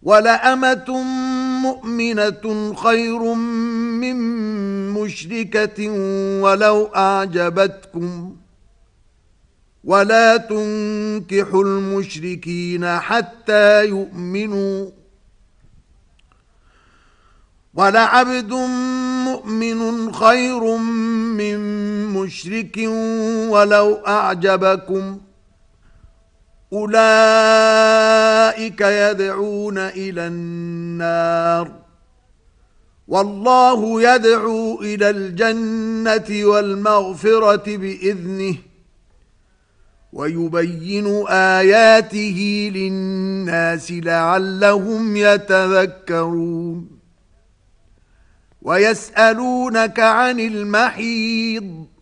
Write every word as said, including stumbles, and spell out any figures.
ولأمة مؤمنة خير من مشركة ولو أعجبتكم ولا تنكحوا المشركين حتى يؤمنوا ولعبد مؤمن خير من مشرك ولو أعجبكم أولئك يدعون إلى النار والله يدعو إلى الجنة والمغفرة بإذنه ويبين آياته للناس لعلهم يتذكرون ويسألونك عن المحيض